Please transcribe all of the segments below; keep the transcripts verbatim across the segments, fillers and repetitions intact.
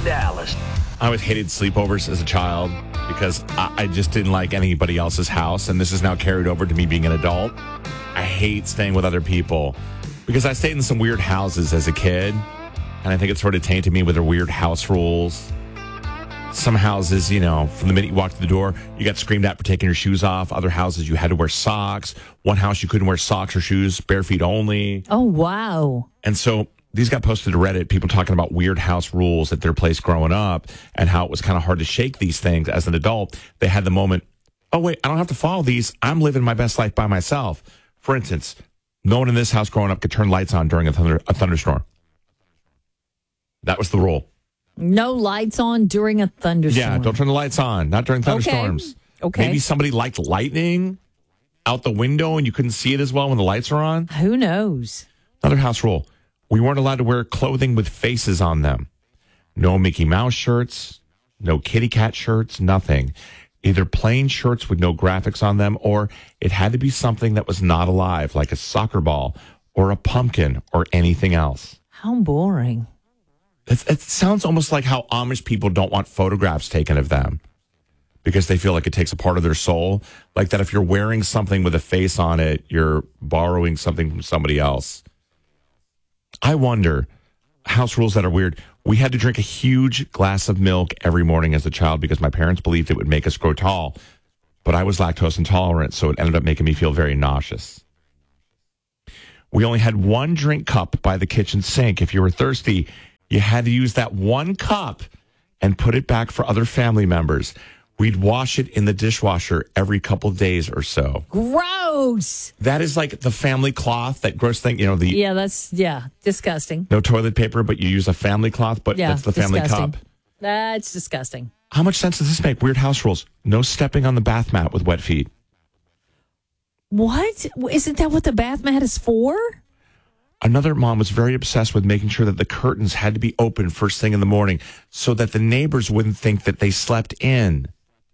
Dallas. I always hated sleepovers as a child because I, I just didn't like anybody else's house, and this is now carried over to me being an adult. I hate staying with other people because I stayed in some weird houses as a kid, and I think it sort of tainted me with their weird house rules. Some houses, you know, from the minute you walked through the door, you got screamed at for taking your shoes off. Other houses, you had to wear socks. One house, you couldn't wear socks or shoes, bare feet only. Oh, wow. And so these got posted to Reddit, people talking about weird house rules at their place growing up and how it was kind of hard to shake these things as an adult. They had the moment, oh, wait, I don't have to follow these. I'm living my best life by myself. For instance, no one in this house growing up could turn lights on during a, thunder, a thunderstorm. That was the rule. No lights on during a thunderstorm. Yeah, don't turn the lights on. Not during thunderstorms. Okay. okay. Maybe somebody liked lightning out the window and you couldn't see it as well when the lights are on. Who knows? Another house rule. We weren't allowed to wear clothing with faces on them. No Mickey Mouse shirts, no kitty cat shirts, nothing. Either plain shirts with no graphics on them, or it had to be something that was not alive, like a soccer ball or a pumpkin or anything else. How boring. It, it sounds almost like how Amish people don't want photographs taken of them because they feel like it takes a part of their soul. Like that if you're wearing something with a face on it, you're borrowing something from somebody else. I wonder, house rules that are weird. We had to drink a huge glass of milk every morning as a child because my parents believed it would make us grow tall. But I was lactose intolerant, so it ended up making me feel very nauseous. We only had one drink cup by the kitchen sink. If you were thirsty, you had to use that one cup and put it back for other family members. We'd wash it in the dishwasher every couple of days or so. Gross. That is like the family cloth, that gross thing, you know, the Yeah, that's yeah, disgusting. no toilet paper, but you use a family cloth, but Yeah, that's the family disgusting. cup. That's disgusting. How much sense does this make? Weird house rules. No stepping on the bath mat with wet feet. What? Isn't that what the bath mat is for? Another mom was very obsessed with making sure that the curtains had to be open first thing in the morning so that the neighbors wouldn't think that they slept in.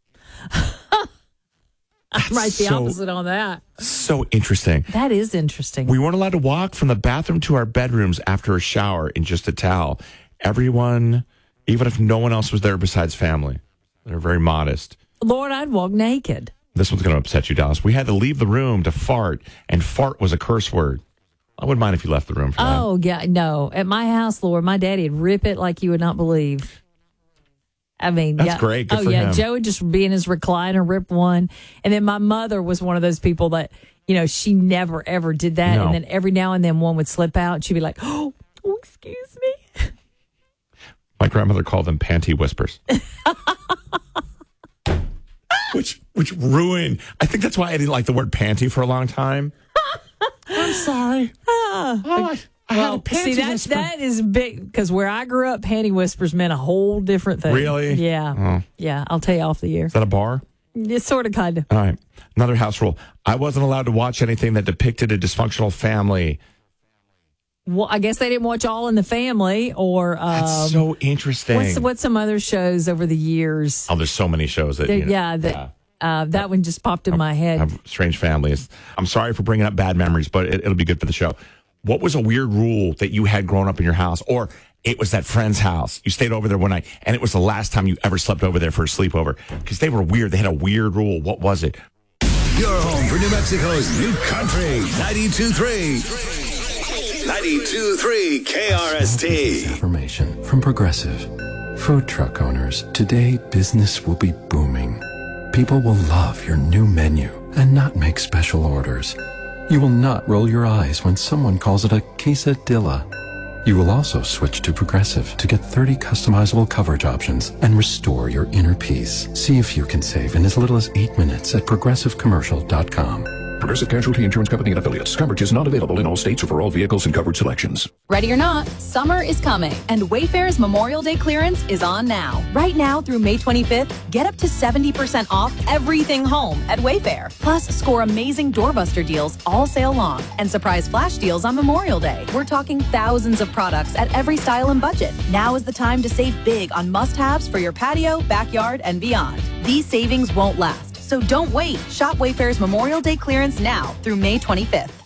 I'm right the so, opposite on that. So interesting. That is interesting. We weren't allowed to walk from the bathroom to our bedrooms after a shower in just a towel. Everyone, even if no one else was there besides family, they're very modest. Lord, I'd walk naked. This one's going to upset you, Dallas. We had to leave the room to fart, and fart was a curse word. I wouldn't mind if you left the room for that. Oh, yeah, no. At my house, Lord, my daddy'd rip it like you would not believe. I mean, That's yeah. great. Good oh, for yeah. him. Joe would just be in his recliner, rip one. And then my mother was one of those people that, you know, she never, ever did that. No. And then every now and then one would slip out. And she'd be like, oh, oh excuse me. My grandmother called them panty whispers. which which ruined. I think that's why I didn't like the word panty for a long time. I'm sorry. Oh, I, I Well, had a panty see, that, whisper. that is big because where I grew up, panty whispers meant a whole different thing. Really? Yeah. Oh. Yeah. I'll tell you off the air. Is that a bar? It's sort of, kind of. All right. Another house rule. I wasn't allowed to watch anything that depicted a dysfunctional family. Well, I guess they didn't watch All in the Family or. Um, That's so interesting. What's, what's some other shows over the years? Oh, there's so many shows that, That- you know, yeah, that, Uh, that one just popped in my head. have strange families. I'm sorry for bringing up bad memories, but it, it'll be good for the show. What was a weird rule that you had growing up in your house? Or it was that friend's house. You stayed over there one night, and it was the last time you ever slept over there for a sleepover. Because they were weird. They had a weird rule. What was it? Your home for New Mexico's new country, ninety-two point three. ninety-two point three K R S T. Affirmation from Progressive. Food truck owners, today business will be booming. People will love your new menu and not make special orders. You will not roll your eyes when someone calls it a quesadilla. You will also switch to Progressive to get thirty customizable coverage options and restore your inner peace. See if you can save in as little as eight minutes at progressive commercial dot com. Progressive Casualty Insurance Company and affiliates. Coverage is not available in all states or for all vehicles and coverage selections. Ready or not, summer is coming, and Wayfair's Memorial Day clearance is on now. Right now through May twenty-fifth, get up to seventy percent off everything home at Wayfair. Plus, score amazing doorbuster deals all sale long and surprise flash deals on Memorial Day. We're talking thousands of products at every style and budget. Now is the time to save big on must-haves for your patio, backyard, and beyond. These savings won't last, so don't wait. Shop Wayfair's Memorial Day clearance now through May twenty-fifth.